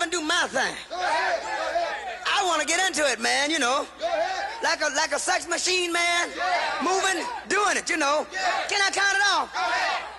want to do my thing. I want to get into it, man, you know. Like a sex machine, man. Moving, doing it, you know. Can I count it off?